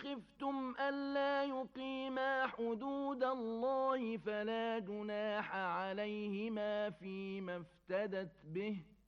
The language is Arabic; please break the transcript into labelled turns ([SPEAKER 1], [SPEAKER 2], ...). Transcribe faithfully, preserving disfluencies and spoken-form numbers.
[SPEAKER 1] خفتم ألا يقيما حدود الله فلا جناح عليهما فيما افتدت به